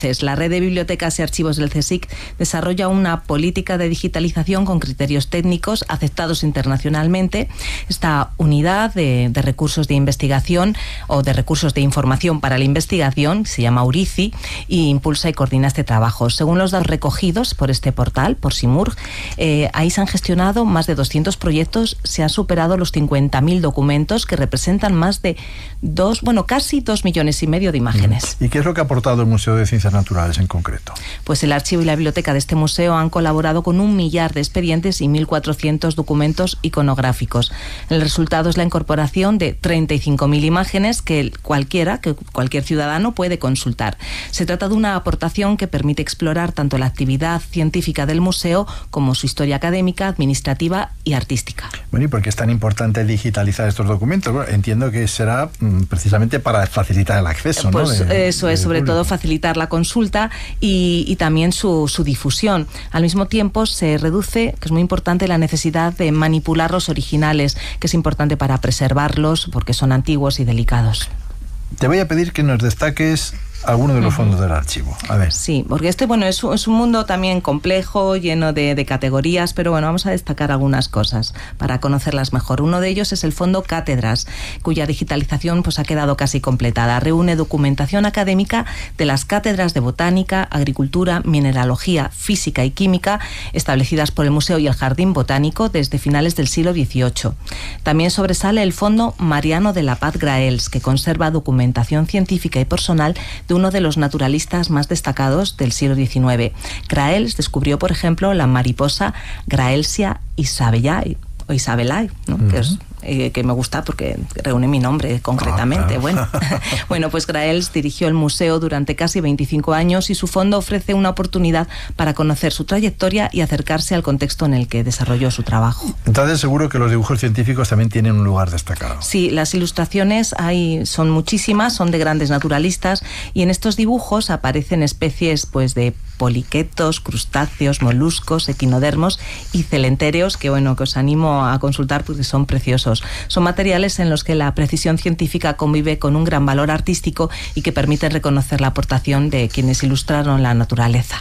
La red de bibliotecas y archivos del CSIC desarrolla una política de digitalización con criterios técnicos aceptados internacionalmente. Esta unidad de recursos de investigación o de recursos de información para la investigación se llama URICI y impulsa y coordina este trabajo. Según los datos recogidos por este portal, por Simurg, ahí se han gestionado más de 200 proyectos, se han superado los 50.000 documentos que representan más de casi 2,5 millones de imágenes. ¿Y qué es lo que ha aportado el Museo de Ciencias Naturales en concreto? Pues el archivo y la biblioteca de este museo han colaborado con 1 millar de expedientes y 1.400 documentos iconográficos. El resultado es la incorporación de 35.000 imágenes que cualquier ciudadano puede consultar. Se trata de una aportación que permite explorar tanto la actividad científica del museo como su historia académica, administrativa y artística. Bueno, ¿y por qué es tan importante digitalizar estos documentos? Bueno, entiendo que será precisamente para facilitar el acceso, ¿no? Pues eso es, sobre todo facilitar la consulta y también su difusión. Al mismo tiempo se reduce, que es muy importante, la necesidad de manipular los originales, que es importante para preservarlos porque son antiguos y delicados. Te voy a pedir que nos destaques alguno de los fondos del archivo. A ver. Sí, porque es un mundo también complejo, lleno de categorías, pero bueno, vamos a destacar algunas cosas para conocerlas mejor. Uno de ellos es el fondo Cátedras, cuya digitalización pues ha quedado casi completada. Reúne documentación académica de las cátedras de botánica, agricultura, mineralogía, física y química establecidas por el Museo y el Jardín Botánico desde finales del siglo XVIII. También sobresale el fondo Mariano de la Paz Graells, que conserva documentación científica y personal de uno de los naturalistas más destacados del siglo XIX. Graells descubrió, por ejemplo, la mariposa Graelsia isabellae, ¿no? Que me gusta porque reúne mi nombre concretamente. Claro. Bueno, pues Graells dirigió el museo durante casi 25 años y su fondo ofrece una oportunidad para conocer su trayectoria y acercarse al contexto en el que desarrolló su trabajo. Entonces seguro que los dibujos científicos también tienen un lugar destacado. Sí, las ilustraciones son muchísimas, son de grandes naturalistas y en estos dibujos aparecen especies pues de poliquetos, crustáceos, moluscos, equinodermos y celentéreos que os animo a consultar porque son preciosos. Son materiales en los que la precisión científica convive con un gran valor artístico y que permiten reconocer la aportación de quienes ilustraron la naturaleza.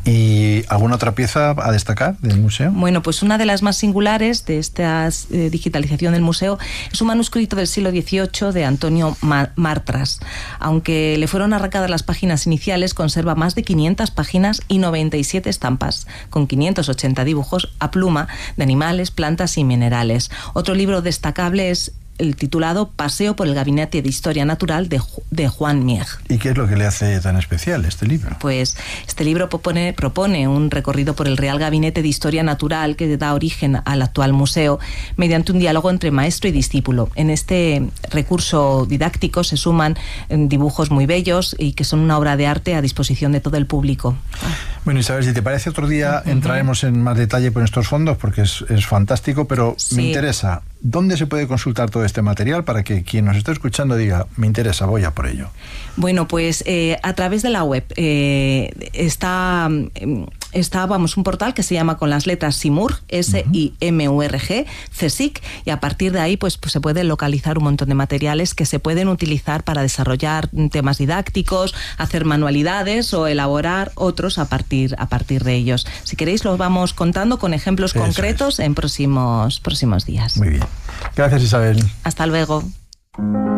¿Y alguna otra pieza a destacar del museo? Bueno, pues una de las más singulares de esta digitalización del museo es un manuscrito del siglo XVIII de Antonio Martras. Aunque le fueron arrancadas las páginas iniciales, conserva más de 500 páginas y 97 estampas, con 580 dibujos a pluma de animales, plantas y minerales. Otro libro destacable es el titulado Paseo por el Gabinete de Historia Natural de Juan Mieg. ¿Y qué es lo que le hace tan especial este libro? Pues este libro propone un recorrido por el Real Gabinete de Historia Natural que da origen al actual museo mediante un diálogo entre maestro y discípulo. En este recurso didáctico se suman dibujos muy bellos y que son una obra de arte a disposición de todo el público. Bueno, Isabel, si te parece, otro día entraremos en más detalle por estos fondos porque es fantástico, pero sí. Me interesa, ¿dónde se puede consultar todo este material para que quien nos esté escuchando diga, me interesa, voy a por ello? Bueno, pues a través de la web está un portal que se llama con las letras Simurg, SIMURG, CSIC, y a partir de ahí pues se puede localizar un montón de materiales que se pueden utilizar para desarrollar temas didácticos, hacer manualidades o elaborar otros a partir de ellos. Si queréis los vamos contando con ejemplos concretos en próximos días. Muy bien. Gracias, Isabel. Hasta luego.